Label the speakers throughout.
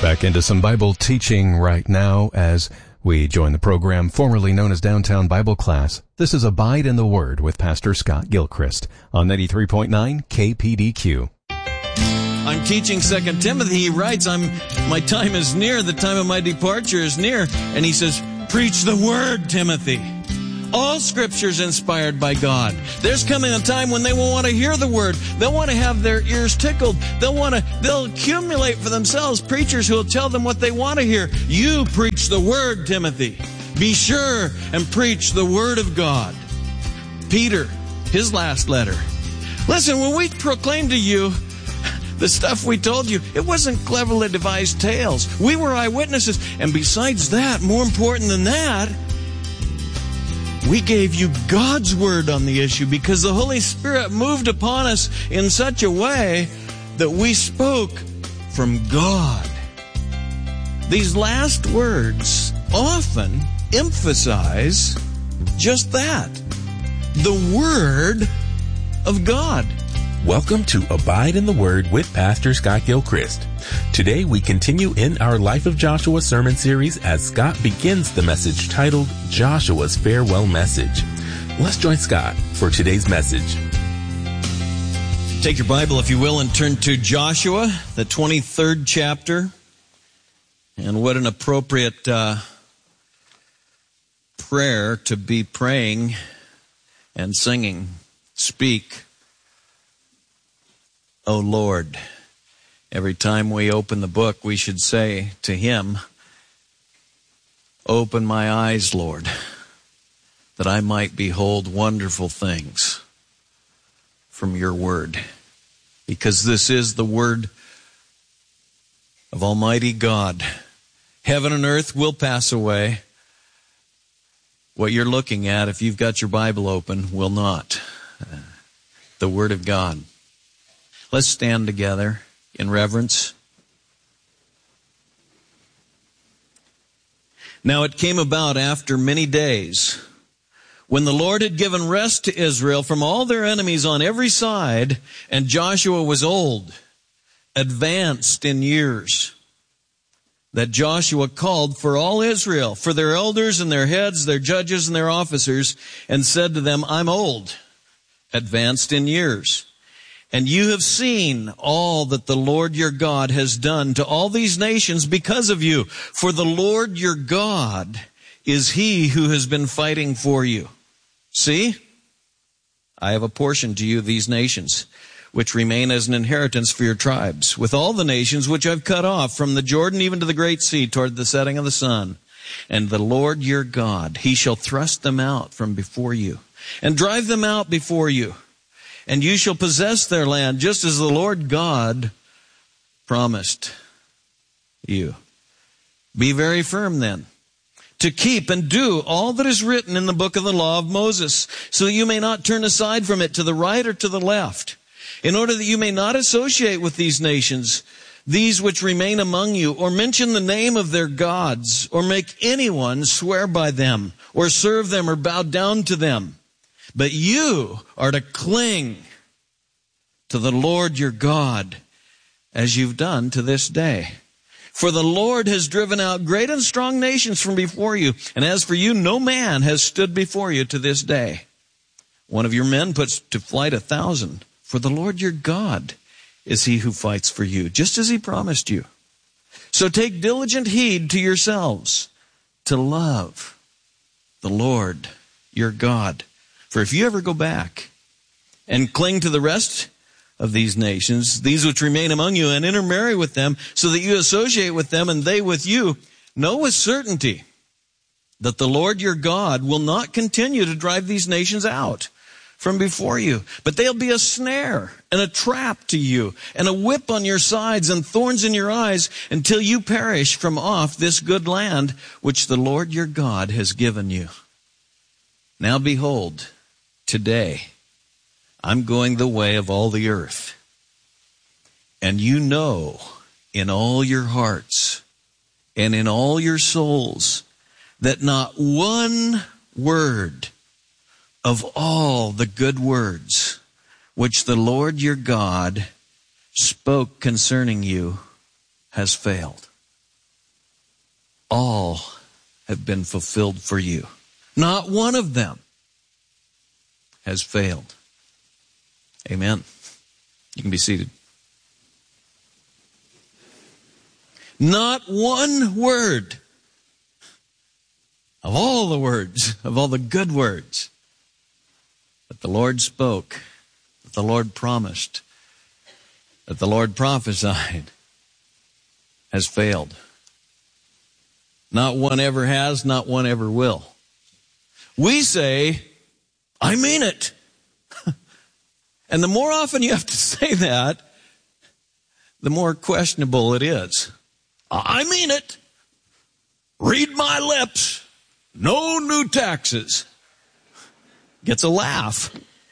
Speaker 1: Back into some Bible teaching right now as we join the program formerly known as Downtown Bible Class. This is Abide in the Word with Pastor Scott Gilchrist on 93.9 KPDQ.
Speaker 2: I'm teaching 2 Timothy. He writes, my time is near, the time of my departure is near. And he says, preach the Word, Timothy. All Scripture is inspired by God. There's coming a time when they will want to hear the Word. They'll want to have their ears tickled. They'll accumulate for themselves preachers who will tell them what they want to hear. You preach the Word, Timothy. Be sure and preach the Word of God. Peter, his last letter. Listen, when we proclaim to you the stuff we told you, it wasn't cleverly devised tales. We were eyewitnesses. And besides that, more important than that, we gave you God's Word on the issue because the Holy Spirit moved upon us in such a way that we spoke from God. These last words often emphasize just that, the Word of God.
Speaker 3: Welcome to Abide in the Word with Pastor Scott Gilchrist. Today we continue in our Life of Joshua sermon series as Scott begins the message titled Joshua's Farewell Message. Let's join Scott for today's message.
Speaker 2: Take your Bible, if you will, and turn to Joshua, the 23rd chapter. And what an appropriate prayer to be praying and singing. Speak, O Lord. Every time we open the book, we should say to Him, open my eyes, Lord, that I might behold wonderful things from your word. Because this is the word of Almighty God. Heaven and earth will pass away. What you're looking at, if you've got your Bible open, will not. The Word of God. Let's stand together in reverence. Now it came about after many days, when the Lord had given rest to Israel from all their enemies on every side, and Joshua was old, advanced in years, that Joshua called for all Israel, for their elders and their heads, their judges and their officers, and said to them, I'm old, advanced in years. And you have seen all that the Lord your God has done to all these nations because of you. For the Lord your God is He who has been fighting for you. See, I have apportioned to you these nations, which remain as an inheritance for your tribes, with all the nations which I've cut off from the Jordan even to the great sea toward the setting of the sun. And the Lord your God, He shall thrust them out from before you and drive them out before you. And you shall possess their land, just as the Lord God promised you. Be very firm then, to keep and do all that is written in the book of the law of Moses, so that you may not turn aside from it to the right or to the left, in order that you may not associate with these nations, these which remain among you, or mention the name of their gods, or make anyone swear by them, or serve them, or bow down to them. But you are to cling to the Lord your God, as you've done to this day. For the Lord has driven out great and strong nations from before you, and as for you, no man has stood before you to this day. One of your men puts to flight 1,000. For the Lord your God is He who fights for you, just as He promised you. So take diligent heed to yourselves to love the Lord your God. For if you ever go back and cling to the rest of these nations, these which remain among you, and intermarry with them, so that you associate with them and they with you, know with certainty that the Lord your God will not continue to drive these nations out from before you, but they'll be a snare and a trap to you, and a whip on your sides and thorns in your eyes, until you perish from off this good land which the Lord your God has given you. Now behold, today, I'm going the way of all the earth. And you know in all your hearts and in all your souls that not one word of all the good words which the Lord your God spoke concerning you has failed. all have been fulfilled for you. Not one of them has failed. Amen. You can be seated. Not one word of all the words, of all the good words that the Lord spoke, that the Lord promised, that the Lord prophesied, has failed. Not one ever has, not one ever will. We say, I mean it. And the more often you have to say that, the more questionable it is. I mean it. Read my lips. No new taxes. Gets a laugh.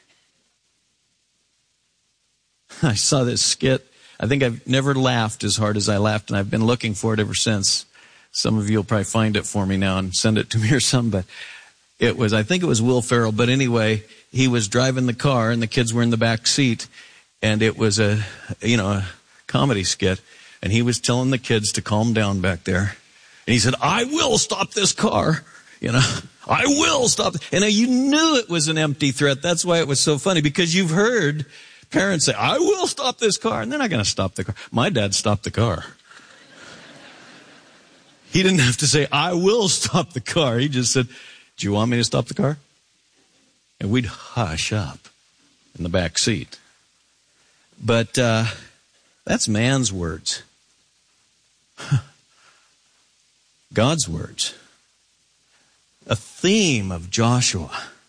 Speaker 2: I saw this skit. I think I've never laughed as hard as I laughed, and I've been looking for it ever since. Some of you will probably find it for me now and send it to me or something, but I think it was Will Ferrell, but anyway, he was driving the car and the kids were in the back seat, and it was a comedy skit, and he was telling the kids to calm down back there. And he said, I will stop this car. I will stop. And you knew it was an empty threat. That's why it was so funny, because you've heard parents say, I will stop this car. And they're not going to stop the car. My dad stopped the car. He didn't have to say, I will stop the car. He just said, do you want me to stop the car? And we'd hush up in the back seat. But that's man's words. God's words. A theme of Joshua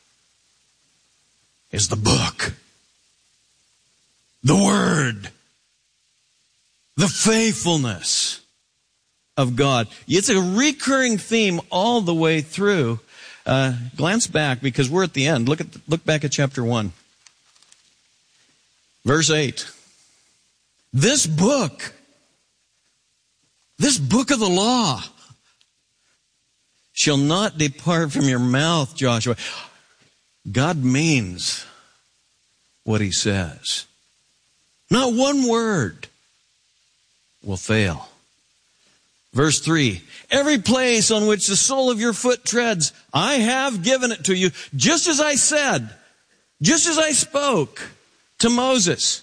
Speaker 2: is the book, the word, the faithfulness of God. It's a recurring theme all the way through. Glance back, because we're at the end. Look back at chapter 1. Verse 8. This book of the law shall not depart from your mouth, Joshua. God means what he says. Not one word will fail. Verse 3, every place on which the sole of your foot treads, I have given it to you, just as I said, just as I spoke to Moses.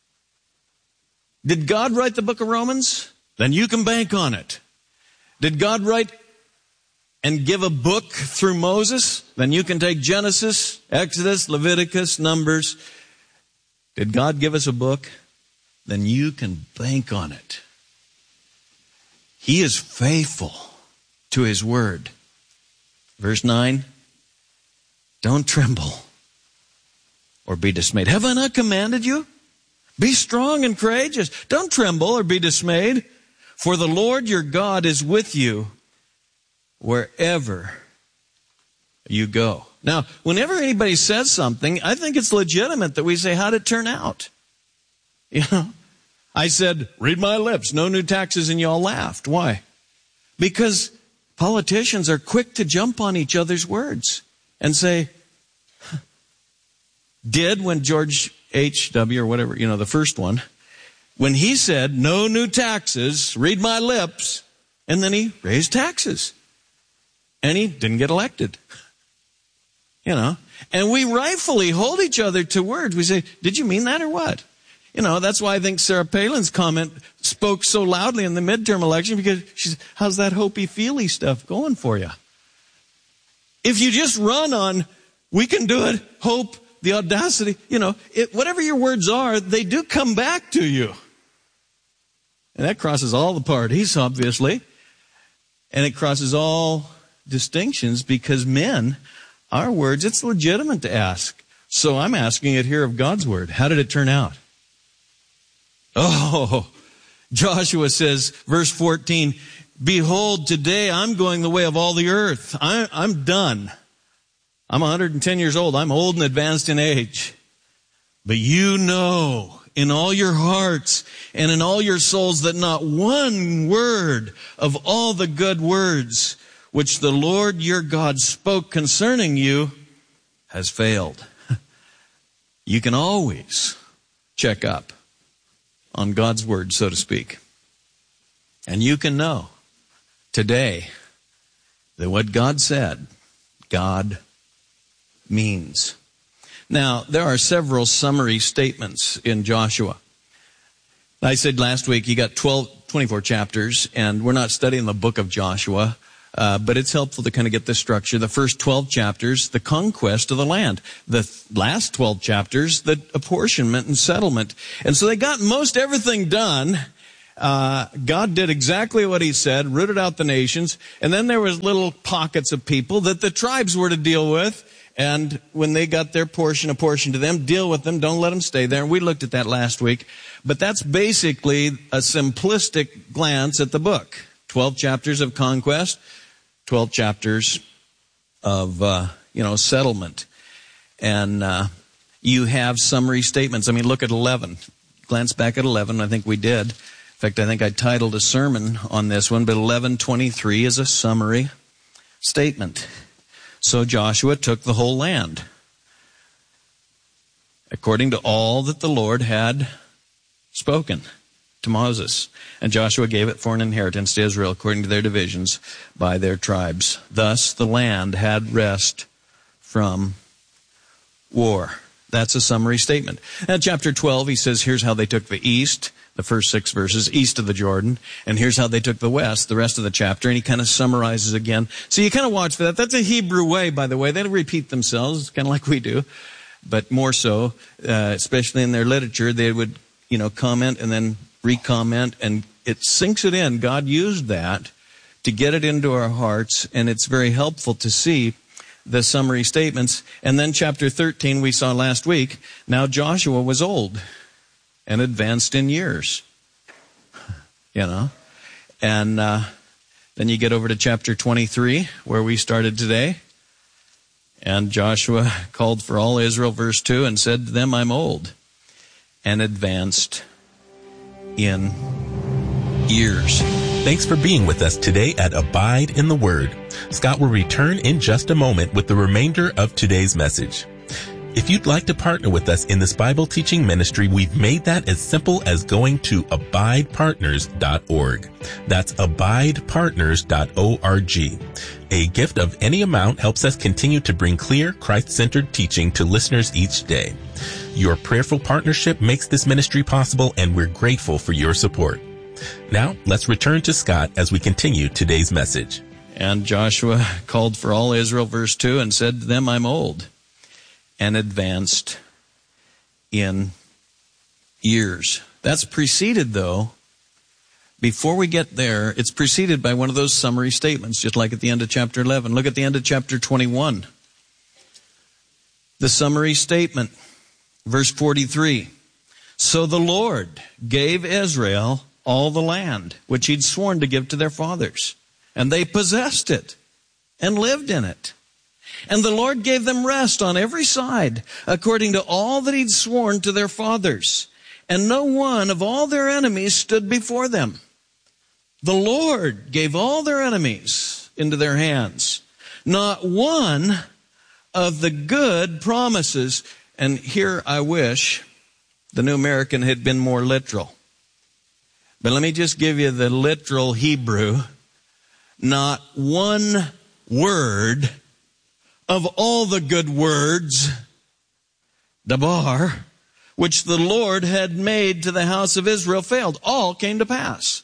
Speaker 2: Did God write the book of Romans? Then you can bank on it. Did God write and give a book through Moses? Then you can take Genesis, Exodus, Leviticus, Numbers. Did God give us a book? Then you can bank on it. He is faithful to his word. Verse 9, don't tremble or be dismayed. Have I not commanded you? Be strong and courageous. Don't tremble or be dismayed, for the Lord your God is with you wherever you go. Now, whenever anybody says something, I think it's legitimate that we say, how'd it turn out? I said, read my lips, no new taxes, and y'all laughed. Why? Because politicians are quick to jump on each other's words and say, did when George H.W. or whatever, the first one, when he said, no new taxes, read my lips, and then he raised taxes. And he didn't get elected. And we rightfully hold each other to words. We say, did you mean that or what? That's why I think Sarah Palin's comment spoke so loudly in the midterm election, because she's, how's that hopey-feely stuff going for you? If you just run on, we can do it, hope, the audacity, whatever your words are, they do come back to you. And that crosses all the parties, obviously. And it crosses all distinctions, because men, our words, it's legitimate to ask. So I'm asking it here of God's word. How did it turn out? Oh, Joshua says, verse 14, behold, today I'm going the way of all the earth. I'm done. I'm 110 years old. I'm old and advanced in age. But you know in all your hearts and in all your souls that not one word of all the good words which the Lord your God spoke concerning you has failed. You can always check up on God's word, so to speak. And you can know today that what God said, God means. Now, there are several summary statements in Joshua. I said last week you got 24 chapters, and we're not studying the book of Joshua, but it's helpful to kind of get the structure. The first 12 chapters, the conquest of the land. The last 12 chapters, the apportionment and settlement. And so they got most everything done. God did exactly what he said, rooted out the nations, and then there was little pockets of people that the tribes were to deal with, and when they got their portion, apportioned to them, deal with them, don't let them stay there. And we looked at that last week. But that's basically a simplistic glance at the book. 12 chapters of conquest, 12 chapters of, settlement. And you have summary statements. I mean, look at 11. Glance back at 11. I think we did. In fact, I think I titled a sermon on this one, but 11:23 is a summary statement. So Joshua took the whole land, according to all that the Lord had spoken to Moses. And Joshua gave it for an inheritance to Israel, according to their divisions by their tribes. Thus the land had rest from war. That's a summary statement. And chapter 12, he says, here's how they took the east, the first 6 verses, east of the Jordan. And here's how they took the west, the rest of the chapter. And he kind of summarizes again. So you kind of watch for that. That's a Hebrew way, by the way. They don't repeat themselves, kind of like we do. But more so, especially in their literature, they would, comment and then re-comment. And it sinks it in. God used that to get it into our hearts. And it's very helpful to see the summary statements. And then chapter 13 we saw last week. Now Joshua was old and advanced in years. And then you get over to chapter 23 where we started today. And Joshua called for all Israel, verse 2, and said to them, I'm old and advanced in years.
Speaker 3: Thanks for being with us today at Abide in the Word. Scott will return in just a moment with the remainder of today's message. If you'd like to partner with us in this Bible teaching ministry, we've made that as simple as going to abidepartners.org. That's abidepartners.org. A gift of any amount helps us continue to bring clear, Christ-centered teaching to listeners each day. Your prayerful partnership makes this ministry possible, and we're grateful for your support. Now, let's return to Scott as we continue today's message.
Speaker 2: And Joshua called for all Israel, verse 2, and said to them, I'm old and advanced in years. That's preceded, though, before we get there, it's preceded by one of those summary statements, just like at the end of chapter 11. Look at the end of chapter 21. The summary statement, verse 43. So the Lord gave Israel all the land which he'd sworn to give to their fathers, and they possessed it and lived in it. And the Lord gave them rest on every side, according to all that he'd sworn to their fathers. And no one of all their enemies stood before them. The Lord gave all their enemies into their hands. Not one of the good promises. And here I wish the New American had been more literal. But let me just give you the literal Hebrew. Not one word of all the good words, dabar, which the Lord had made to the house of Israel failed. All came to pass.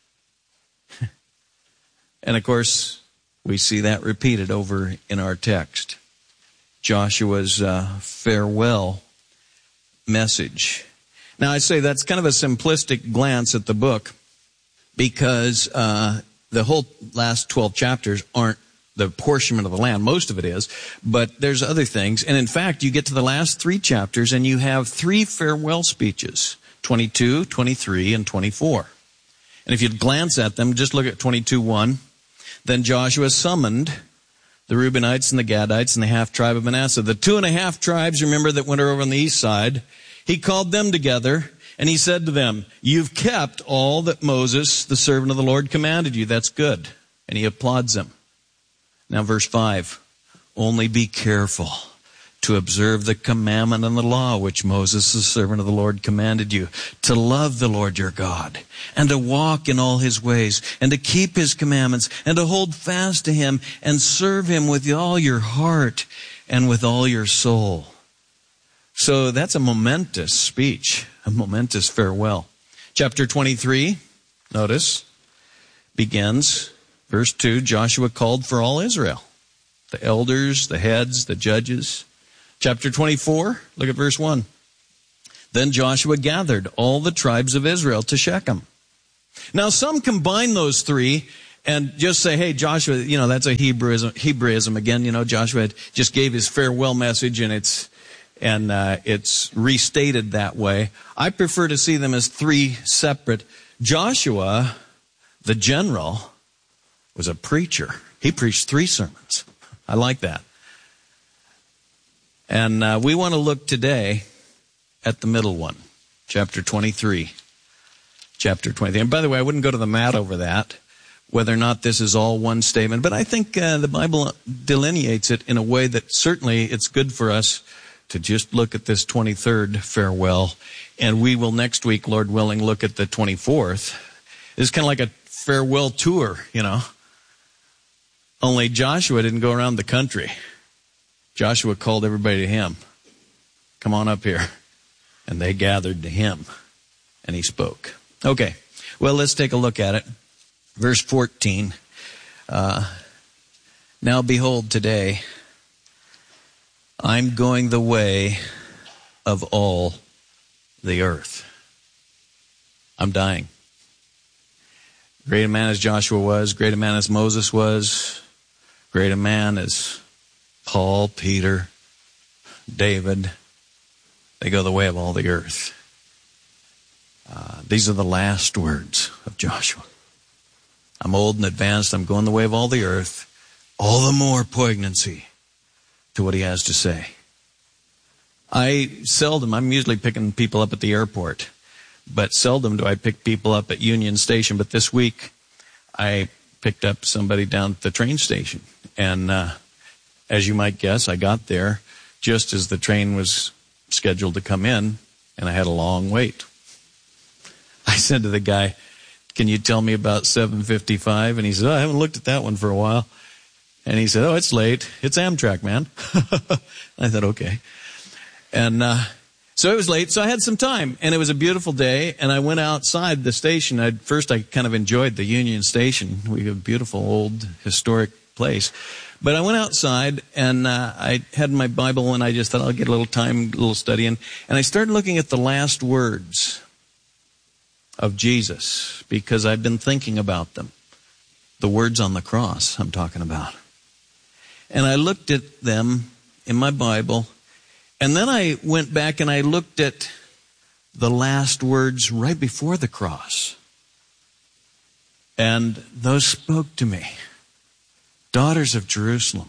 Speaker 2: And of course, we see that repeated over in our text. Joshua's farewell message. Now I say that's kind of a simplistic glance at the book because the whole last 12 chapters aren't the apportionment of the land. Most of it is, but there's other things. And in fact, you get to the last 3 chapters and you have 3 farewell speeches, 22, 23, and 24. And if you glance at them, just look at 22:1. Then Joshua summoned the Reubenites and the Gadites and the half tribe of Manasseh. The 2.5 tribes, remember, that went over on the east side. He called them together and he said to them, you've kept all that Moses, the servant of the Lord, commanded you. That's good. And he applauds them. Now verse 5, only be careful to observe the commandment and the law which Moses, the servant of the Lord, commanded you, to love the Lord your God, and to walk in all his ways, and to keep his commandments, and to hold fast to him, and serve him with all your heart and with all your soul. So that's a momentous speech, a momentous farewell. Chapter 23, notice, begins, verse 2, Joshua called for all Israel, the elders, the heads, the judges. Chapter 24, look at verse 1. Then Joshua gathered all the tribes of Israel to Shechem. Now some combine those three and just say, hey, Joshua, that's a Hebraism again. Joshua just gave his farewell message and it's restated that way. I prefer to see them as three separate. Joshua, the general, was a preacher. He preached 3 sermons. I like that. And we want to look today at the middle one, chapter 23. Chapter 23. And by the way, I wouldn't go to the mat over that, whether or not this is all one statement. But I think the Bible delineates it in a way that certainly it's good for us to just look at this 23rd farewell. And we will next week, Lord willing, look at the 24th. It's kind of like a farewell tour, Only Joshua didn't go around the country. Joshua called everybody to him. Come on up here. And they gathered to him. And he spoke. Okay. Well, let's take a look at it. Verse 14. Now behold, today, I'm going the way of all the earth. I'm dying. Great a man as Joshua was, great a man as Moses was, great a man as Paul, Peter, David. They go the way of all the earth. These are the last words of Joshua. I'm old and advanced. I'm going the way of all the earth. All the more poignancy to what he has to say. I'm usually picking people up at the airport, but seldom do I pick people up at Union Station. But this week, I picked up somebody down at the train station. And as you might guess, I got there just as the train was scheduled to come in, and I had a long wait. I said to the guy, can you tell me about 7:55? And he said, I haven't looked at that one for a while. And he said, it's late. It's Amtrak, man. I thought, okay. And so it was late, so I had some time. And it was a beautiful day, and I went outside the station. I kind of enjoyed the Union Station. We have a beautiful, old, historic place. But I went outside, and I had my Bible, and I just thought I'll get a little time, a little studying. And I started looking at the last words of Jesus, because I've been thinking about them. The words on the cross I'm talking about. And I looked at them in my Bible, and then I went back and I looked at the last words right before the cross. And those spoke to me. Daughters of Jerusalem,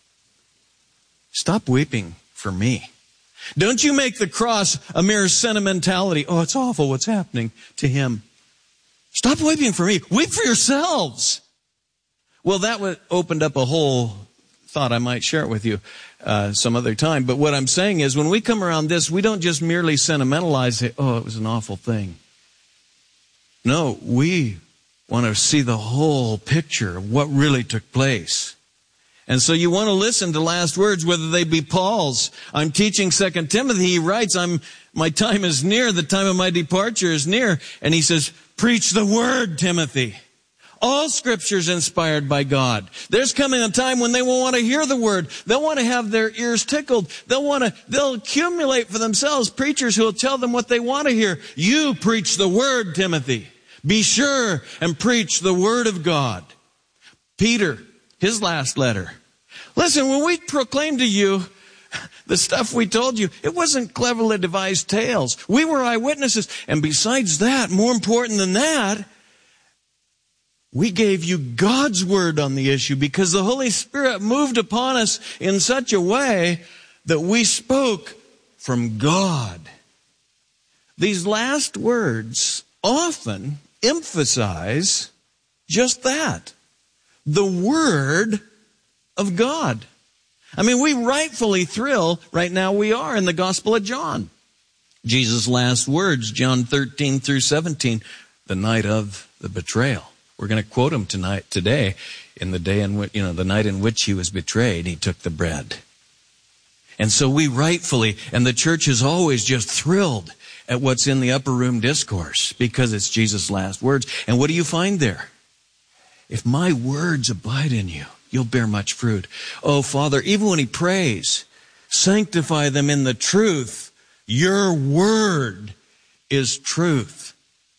Speaker 2: stop weeping for me. Don't you make the cross a mere sentimentality. Oh, it's awful what's happening to him. Stop weeping for me. Weep for yourselves. Well, that opened up a whole thought. I might share it with you some other time. But what I'm saying is, when we come around this, we don't just merely sentimentalize it. Oh, it was an awful thing. No, we want to see the whole picture of what really took place. And so you want to listen to last words, whether they be Paul's. I'm teaching 2 Timothy. He writes, my time is near. The time of my departure is near. And he says, preach the word, Timothy. All scripture is inspired by God. There's coming a time when they won't want to hear the word. They'll want to have their ears tickled. They'll accumulate for themselves preachers who will tell them what they want to hear. You preach the word, Timothy. Be sure and preach the word of God. Peter, his last letter. Listen, when we proclaim to you the stuff we told you, it wasn't cleverly devised tales. We were eyewitnesses. And besides that, more important than that, we gave you God's word on the issue, because the Holy Spirit moved upon us in such a way that we spoke from God. These last words often emphasize just that. The word of God. I mean, we rightfully thrill right now. We are in the Gospel of John. Jesus' last words, John 13 through 17, the night of the betrayal. We're going to quote him today, in the day in which, the night in which he was betrayed, he took the bread. And so we rightfully, and the church is always just thrilled at what's in the upper room discourse because it's Jesus' last words. And what do you find there? If my words abide in you, you'll bear much fruit. Oh, Father, even when he prays, sanctify them in the truth. Your word is truth.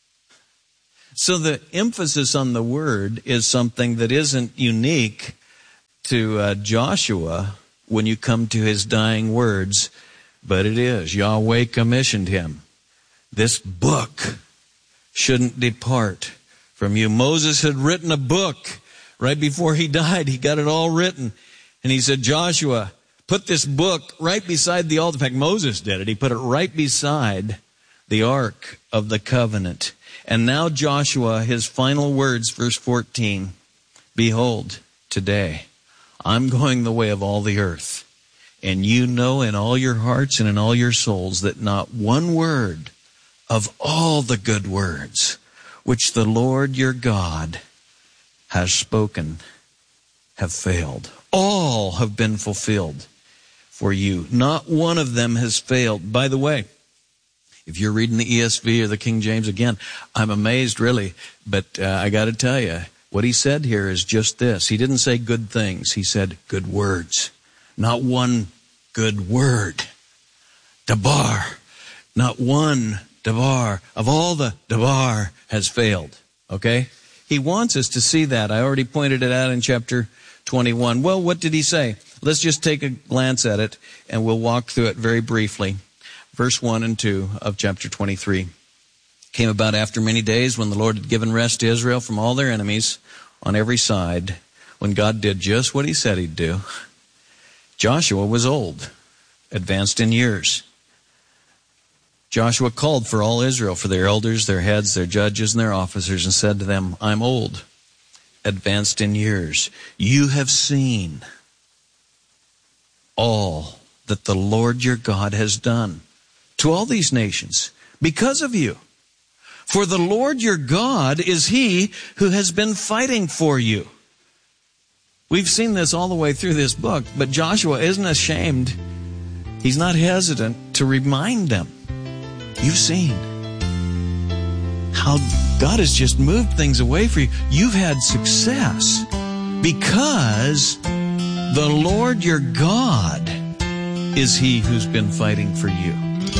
Speaker 2: So the emphasis on the word is something that isn't unique to Joshua when you come to his dying words, but it is. Yahweh commissioned him. This book shouldn't depart from you. Moses had written a book right before he died. He got it all written. And he said, Joshua, put this book right beside the altar. In fact, Moses did it. He put it right beside the Ark of the Covenant. And now Joshua, his final words, verse 14, behold, today I'm going the way of all the earth. And you know in all your hearts and in all your souls that not one word of all the good words which the Lord your God has spoken have failed. All have been fulfilled for you. Not one of them has failed. By the way, if you're reading the ESV or the King James again, I'm amazed really, but I got to tell you, what he said here is just this. He didn't say good things. He said good words. Not one good word. Dabar. Not one dabar. Of all the dabar has failed. Okay? He wants us to see that. I already pointed it out in chapter 21. Well, what did he say? Let's just take a glance at it and we'll walk through it very briefly. Verse 1 and 2 of chapter 23. Came about after many days when the Lord had given rest to Israel from all their enemies on every side, when God did just what he said he'd do. Joshua was old, advanced in years. Joshua called for all Israel, for their elders, their heads, their judges, and their officers, and said to them, I'm old, advanced in years. You have seen all that the Lord your God has done to all these nations because of you. For the Lord your God is he who has been fighting for you. We've seen this all the way through this book, but Joshua isn't ashamed. He's not hesitant to remind them. You've seen how God has just moved things away for you. You've had success because the Lord your God is he who's been fighting for you.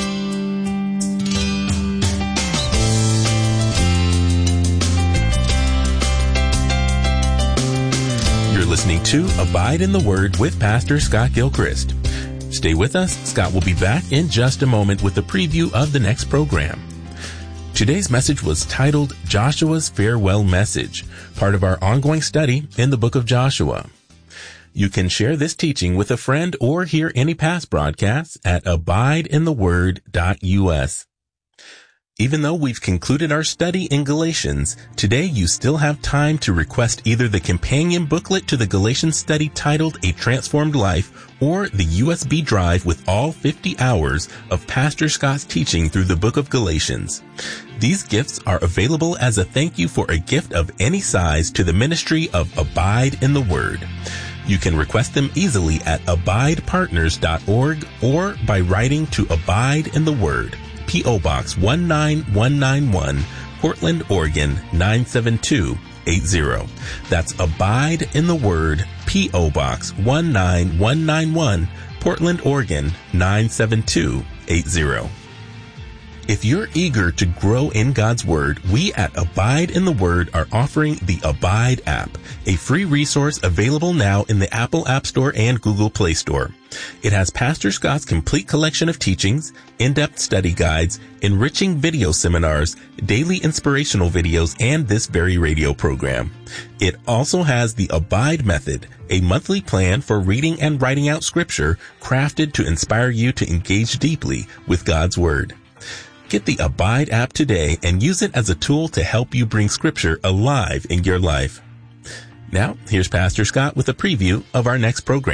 Speaker 3: You're listening to Abide in the Word with Pastor Scott Gilchrist. Stay with us. Scott will be back in just a moment with a preview of the next program. Today's message was titled Joshua's Farewell Message, part of our ongoing study in the book of Joshua. You can share this teaching with a friend or hear any past broadcasts at abideintheword.us. Even though we've concluded our study in Galatians, today you still have time to request either the companion booklet to the Galatians study titled A Transformed Life or the USB drive with all 50 hours of Pastor Scott's teaching through the book of Galatians. These gifts are available as a thank you for a gift of any size to the ministry of Abide in the Word. You can request them easily at abidepartners.org or by writing to Abide in the Word, P.O. Box 19191, Portland, Oregon 97280. That's Abide in the Word, P.O. Box 19191, Portland, Oregon 97280. If you're eager to grow in God's Word, we at Abide in the Word are offering the Abide app, a free resource available now in the Apple App Store and Google Play Store. It has Pastor Scott's complete collection of teachings, in-depth study guides, enriching video seminars, daily inspirational videos, and this very radio program. It also has the Abide Method, a monthly plan for reading and writing out Scripture crafted to inspire you to engage deeply with God's Word. Get the Abide app today and use it as a tool to help you bring Scripture alive in your life. Now, here's Pastor Scott with a preview of our next program.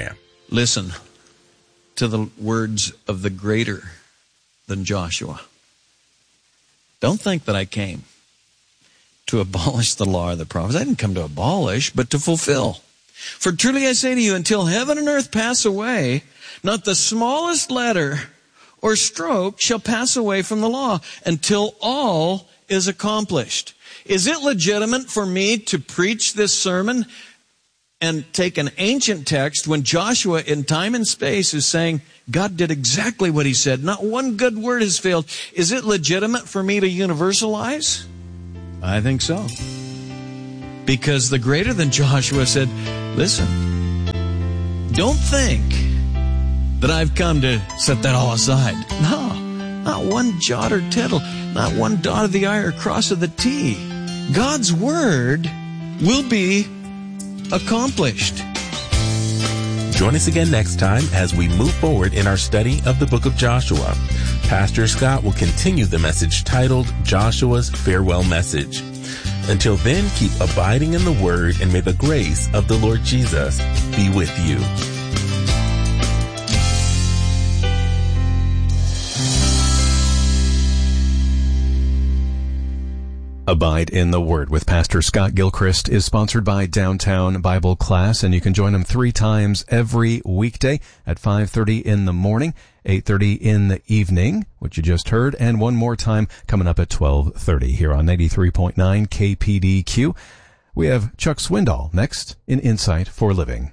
Speaker 2: Listen to the words of the greater than Joshua. Don't think that I came to abolish the law or the prophets. I didn't come to abolish, but to fulfill. For truly I say to you, until heaven and earth pass away, not the smallest letter or stroke shall pass away from the law until all is accomplished. Is it legitimate for me to preach this sermon and take an ancient text when Joshua in time and space is saying God did exactly what he said? Not one good word has failed. Is it legitimate for me to universalize? I think so. Because the greater than Joshua said, listen, don't think that I've come to set that all aside. No, not one jot or tittle, not one dot of the I or cross of the T. God's word will be accomplished.
Speaker 3: Join us again next time as we move forward in our study of the book of Joshua. Pastor Scott will continue the message titled Joshua's Farewell Message. Until then, keep abiding in the Word, and may the grace of the Lord Jesus be with you.
Speaker 1: Abide in the Word with Pastor Scott Gilchrist is sponsored by Downtown Bible Class, and you can join them 3 times every weekday at 5:30 in the morning, 8:30 in the evening, which you just heard, and one more time coming up at 12:30 here on 93.9 KPDQ. We have Chuck Swindoll next in Insight for Living.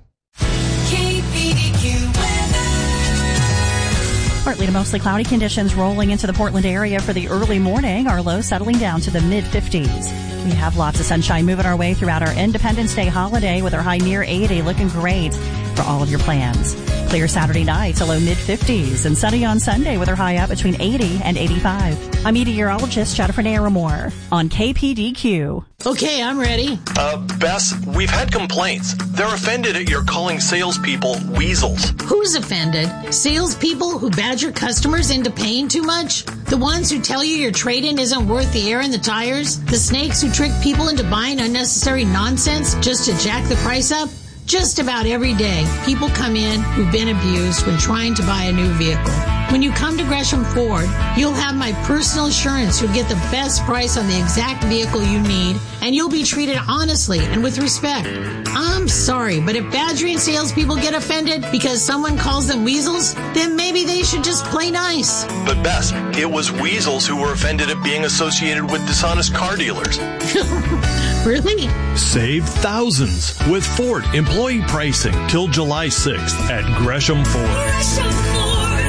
Speaker 4: Partly to mostly cloudy conditions rolling into the Portland area for the early morning. Our low settling down to the mid-50s. We have lots of sunshine moving our way throughout our Independence Day holiday with our high near 80, looking great for all of your plans. Clear Saturday nights, a low mid-50s, and sunny on Sunday with our high up between 80 and 85. I'm meteorologist Jennifer Naramore on KPDQ.
Speaker 5: Okay, I'm ready.
Speaker 6: Bess, we've had complaints. They're offended at your calling salespeople weasels.
Speaker 5: Who's offended? Salespeople who badger customers into paying too much? The ones who tell you your trade-in isn't worth the air in the tires? The snakes who trick people into buying unnecessary nonsense just to jack the price up? Just about every day, people come in who've been abused when trying to buy a new vehicle. When you come to Gresham Ford, you'll have my personal assurance you'll get the best price on the exact vehicle you need, and you'll be treated honestly and with respect. I'm sorry, but if badgering salespeople get offended because someone calls them weasels, then maybe they should just play nice.
Speaker 6: But Bess, it was weasels who were offended at being associated with dishonest car dealers.
Speaker 5: Really?
Speaker 7: Save thousands with Ford employee pricing till July 6th at Gresham Ford.
Speaker 8: Gresham Ford,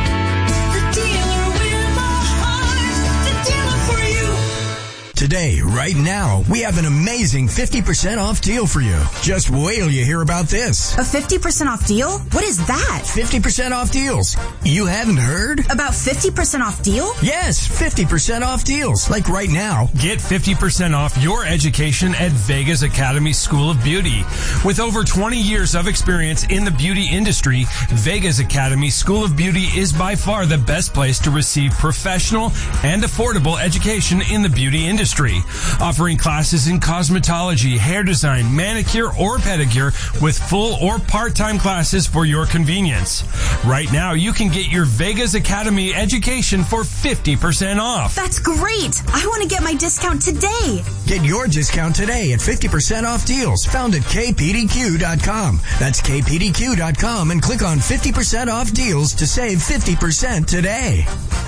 Speaker 8: the dealer with a heart, the dealer for you.
Speaker 9: Today, right now, we have an amazing 50% off deal for you. Just wait till you hear about this.
Speaker 10: A 50% off deal? What is that?
Speaker 9: 50% off deals. You haven't heard?
Speaker 10: About 50% off deal?
Speaker 9: Yes, 50% off deals. Like right now.
Speaker 11: Get 50% off your education at Vegas Academy School of Beauty. With over 20 years of experience in the beauty industry, Vegas Academy School of Beauty is by far the best place to receive professional and affordable education in the beauty industry. Offering classes in cosmetology, hair design, manicure, or pedicure with full or part-time classes for your convenience. Right now, you can get your Vegas Academy education for 50% off.
Speaker 10: That's great! I want to get my discount today.
Speaker 9: Get your discount today at 50% off deals found at kpdq.com. That's kpdq.com and click on 50% off deals to save 50% today.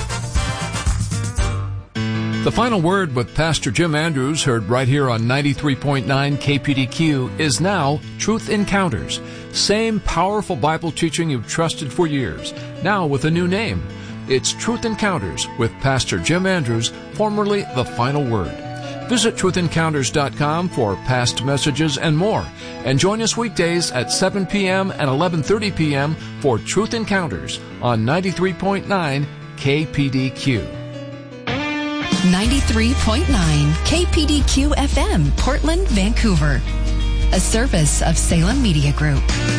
Speaker 12: The final word with Pastor Jim Andrews, heard right here on 93.9 KPDQ, is now Truth Encounters. Same powerful Bible teaching you've trusted for years, now with a new name. It's Truth Encounters with Pastor Jim Andrews, formerly The Final Word. Visit truthencounters.com for past messages and more. And join us weekdays at 7 p.m. and 11:30 p.m. for Truth Encounters on 93.9 KPDQ.
Speaker 13: 93.9 KPDQ FM, Portland, Vancouver. A service of Salem Media Group.